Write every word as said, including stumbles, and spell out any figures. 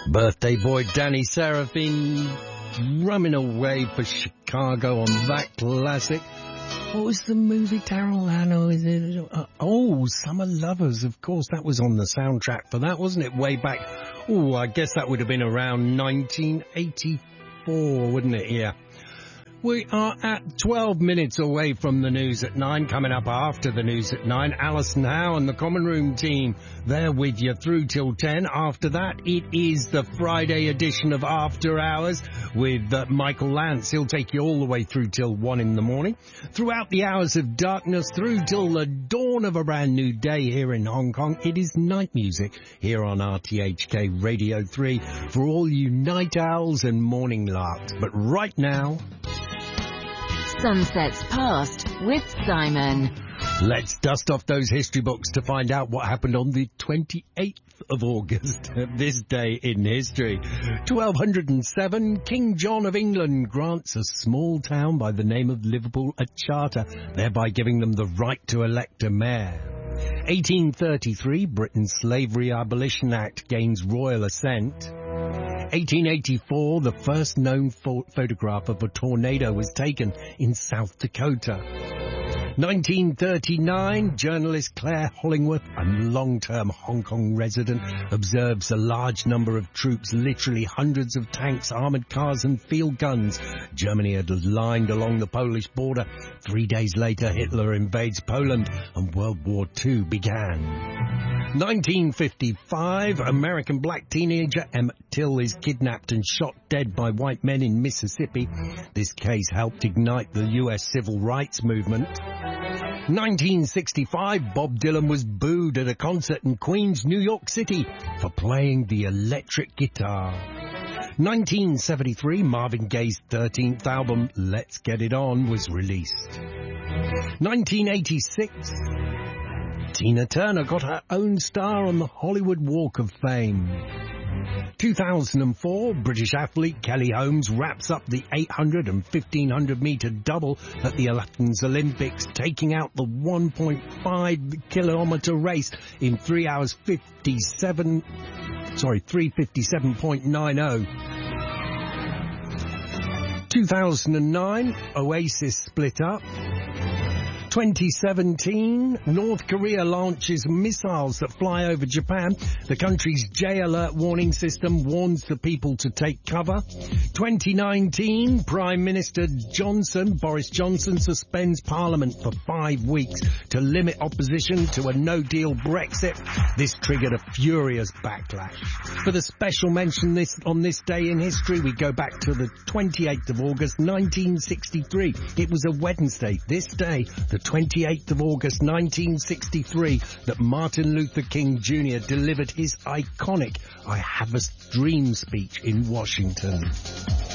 Birthday boy Danny Seraphine rumming away for Chicago on that classic. What was the movie, Daryl Hannah? Is it? Uh, oh, Summer Lovers, of course. That was on the soundtrack for that, wasn't it? Way back. Oh, I guess that would have been around nineteen eighty-four, wouldn't it? Yeah. We are at twelve minutes away from the news at nine. Coming up after the news at nine, Alison Howe and the Common Room team, they're with you through till ten. After that, it is the Friday edition of After Hours with uh, Michael Lance. He'll take you all the way through till one in the morning. Throughout the hours of darkness, through till the dawn of a brand new day here in Hong Kong, it is night music here on R T H K Radio three for all you night owls and morning larks. But right now, Sunsets Past with Simon. Let's dust off those history books to find out what happened on the twenty-eighth of August, this day in history. twelve oh seven, King John of England grants a small town by the name of Liverpool a charter, thereby giving them the right to elect a mayor. eighteen thirty-three, Britain's Slavery Abolition Act gains royal assent. eighteen eighty-four, the first known pho- photograph of a tornado was taken in South Dakota. nineteen thirty-nine, journalist Claire Hollingworth, a long-term Hong Kong resident, observes a large number of troops, literally hundreds of tanks, armoured cars and field guns. Germany had lined along the Polish border. Three days later, Hitler invades Poland and World War Two began. nineteen fifty-five, American black teenager Emmett Till is kidnapped and shot dead by white men in Mississippi. This case helped ignite the U S civil rights movement. nineteen sixty-five, Bob Dylan was booed at a concert in Queens, New York City for playing the electric guitar. nineteen seventy-three, Marvin Gaye's thirteenth album, Let's Get It On, was released. nineteen eighty-six, Tina Turner got her own star on the Hollywood Walk of Fame. two thousand four, British athlete Kelly Holmes wraps up the eight hundred and fifteen hundred metre double at the Athens Olympics, taking out the one point five kilometre race in three hours fifty-seven, sorry, three fifty-seven point nine oh. two thousand nine, Oasis split up. twenty seventeen, North Korea launches missiles that fly over Japan. The country's J Alert warning system warns the people to take cover. twenty nineteen, Prime Minister Johnson, Boris Johnson, suspends Parliament for five weeks to limit opposition to a no-deal Brexit. This triggered a furious backlash. For the special mention this on this day in history, we go back to the twenty-eighth of August, nineteen sixty-three. It was a Wednesday, this day, the twenty-eighth of August nineteen sixty-three, that Martin Luther King Junior delivered his iconic I Have a Dream speech in Washington.